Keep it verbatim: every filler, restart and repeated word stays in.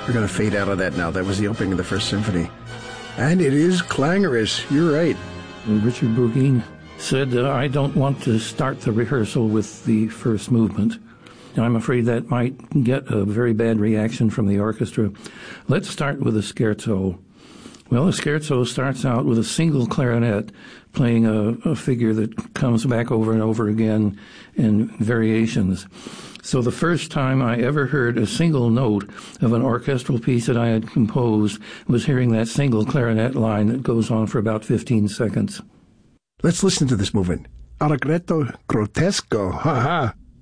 We're going to fade out of that now. That was the opening of the First Symphony. And it is clangorous. You're right. Richard Bourguin said, uh, I don't want to start the rehearsal with the first movement. I'm afraid that might get a very bad reaction from the orchestra. Let's start with a scherzo. Well, a scherzo starts out with a single clarinet playing a, a figure that comes back over and over again in variations. So the first time I ever heard a single note of an orchestral piece that I had composed was hearing that single clarinet line that goes on for about fifteen seconds. Let's listen to this movement. Allegretto grotesco. Ha ha.